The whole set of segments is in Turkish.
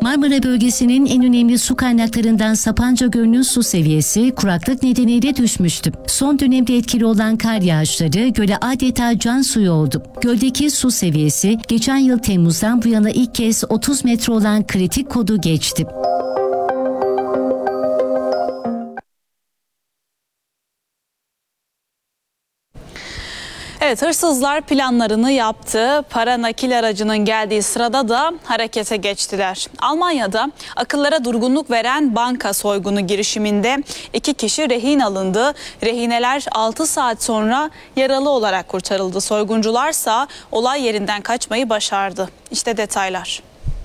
Marmara bölgesinin en önemli su kaynaklarından Sapanca Gölü'nün su seviyesi kuraklık nedeniyle düşmüştü. Son dönemde etkili olan kar yağışları göle adeta can suyu oldu. Göldeki su seviyesi geçen yıl Temmuz'dan bu yana ilk kez 30 metre olan kritik kodu geçti. Evet, hırsızlar planlarını yaptı. Para nakil aracının geldiği sırada da harekete geçtiler. Almanya'da akıllara durgunluk veren banka soygunu girişiminde 2 kişi rehin alındı. Rehineler 6 saat sonra yaralı olarak kurtarıldı. Soyguncularsa olay yerinden kaçmayı başardı. İşte detaylar.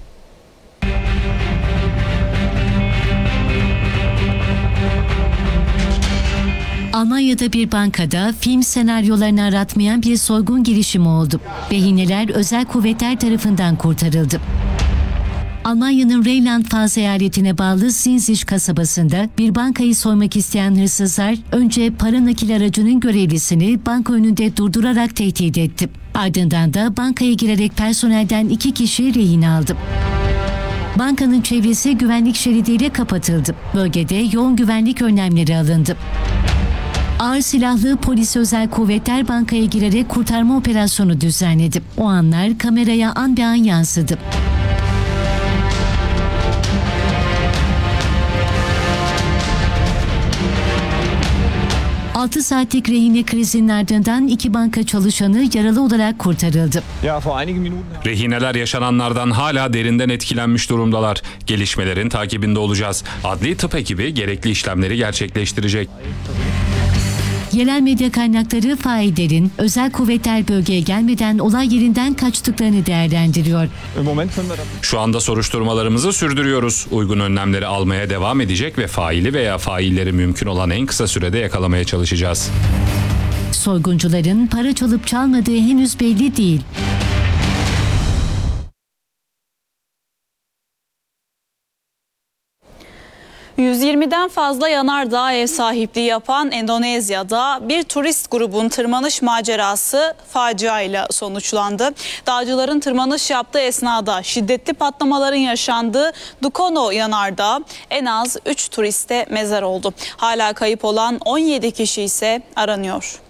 Almanya'da bir bankada film senaryolarını aratmayan bir soygun girişimi oldu. Rehineler özel kuvvetler tarafından kurtarıldı. Almanya'nın Rheinland-Pfalz eyaletine bağlı Sinzig kasabasında bir bankayı soymak isteyen hırsızlar önce para nakil aracının görevlisini banka önünde durdurarak tehdit etti. Ardından da bankaya girerek personelden 2 kişi rehin aldı. Bankanın çevresi güvenlik şeridiyle kapatıldı. Bölgede yoğun güvenlik önlemleri alındı. Ağır silahlı polis özel kuvvetler bankaya girerek kurtarma operasyonu düzenledi. O anlar kameraya an be an yansıdı. ...6 saatlik rehine krizinin ardından 2 banka çalışanı yaralı olarak kurtarıldı. Rehineler yaşananlardan hala derinden etkilenmiş durumdalar. Gelişmelerin takibinde olacağız. Adli tıp ekibi gerekli işlemleri gerçekleştirecek. Yerel medya kaynakları faillerin özel kuvvetler bölgeye gelmeden olay yerinden kaçtıklarını değerlendiriyor. Şu anda soruşturmalarımızı sürdürüyoruz. Uygun önlemleri almaya devam edecek ve faili veya failleri mümkün olan en kısa sürede yakalamaya çalışacağız. Soyguncuların para çalıp çalmadığı henüz belli değil. ...120'den fazla yanardağ ev sahipliği yapan Endonezya'da bir turist grubun tırmanış macerası faciayla sonuçlandı. Dağcıların tırmanış yaptığı esnada şiddetli patlamaların yaşandığı Dukono yanardağı en az 3 turiste mezar oldu. Hala kayıp olan 17 kişi ise aranıyor.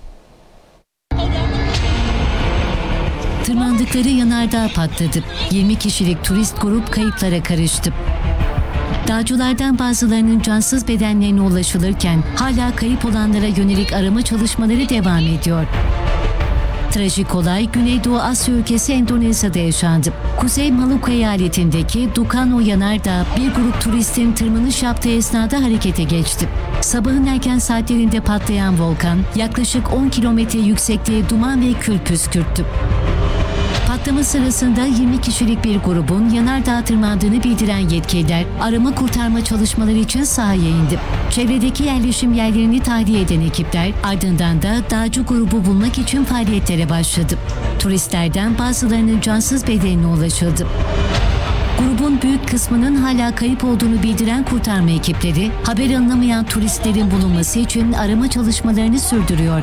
Tırmandıkları yanardağ patladı. 20 kişilik turist grup kayıplara karıştı. Dağcılardan bazılarının cansız bedenlerine ulaşılırken hala kayıp olanlara yönelik arama çalışmaları devam ediyor. Trajik olay Güneydoğu Asya ülkesi Endonezya'da yaşandı. Kuzey Maluku eyaletindeki Dukono yanardağı bir grup turistin tırmanış yaptığı esnada harekete geçti. Sabahın erken saatlerinde patlayan volkan yaklaşık 10 kilometre yüksekliğe duman ve kül püskürttü. Patlama sırasında 20 kişilik bir grubun yanardağa tırmandığını bildiren yetkililer arama kurtarma çalışmaları için sahaya indi. Çevredeki yerleşim yerlerini tahliye eden ekipler ardından da dağcı grubu bulmak için faaliyetlere başladı. Turistlerden bazılarının cansız bedenine ulaşıldı. Grubun büyük kısmının hala kayıp olduğunu bildiren kurtarma ekipleri haber alınamayan turistlerin bulunması için arama çalışmalarını sürdürüyor.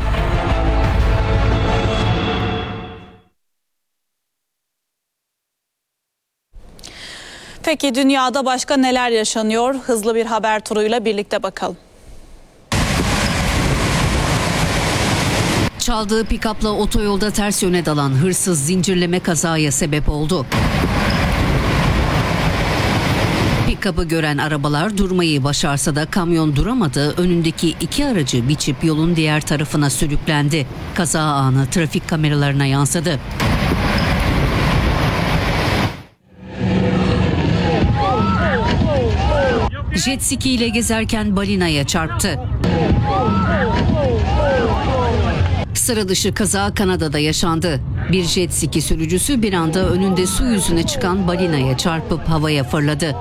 Peki dünyada başka neler yaşanıyor? Hızlı bir haber turuyla birlikte bakalım. Çaldığı pikapla otoyolda ters yöne dalan hırsız zincirleme kazaya sebep oldu. Pikapı gören arabalar durmayı başarsa da kamyon duramadı, önündeki 2 aracı biçip yolun diğer tarafına sürüklendi. Kaza anı trafik kameralarına yansıdı. Jet ski ile gezerken balinaya çarptı. Sıra dışı kaza Kanada'da yaşandı. Bir jet ski sürücüsü bir anda önünde su yüzüne çıkan balinaya çarpıp havaya fırladı.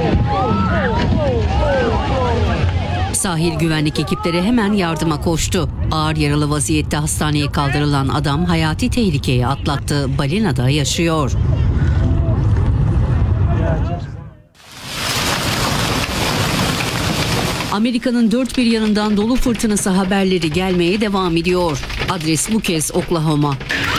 Sahil güvenlik ekipleri hemen yardıma koştu. Ağır yaralı vaziyette hastaneye kaldırılan adam hayati tehlikeyi atlattı. Balinada yaşıyor. Amerika'nın dört bir yanından dolu fırtınası haberleri gelmeye devam ediyor. Adres bu kez Oklahoma.